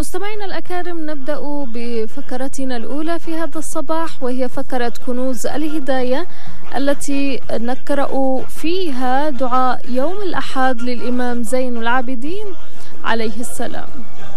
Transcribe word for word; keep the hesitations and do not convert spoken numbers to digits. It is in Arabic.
مستمعينا الأكارم، نبدأ بفقرتنا الأولى في هذا الصباح، وهي فقرة كنوز الهداية التي نقرأ فيها دعاء يوم الأحد للإمام زين العابدين عليه السلام.